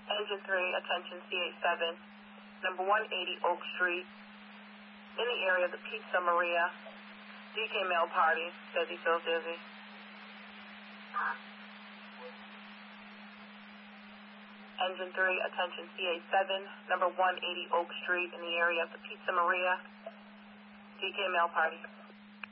Engine 3, attention CA7, number 180 Oak Street, in the area of the Pizza Maria. DK Mail Party says he feels dizzy. Engine 3, attention CA7, number 180 Oak Street, in the area of the Pizza Maria. DK Mail Party.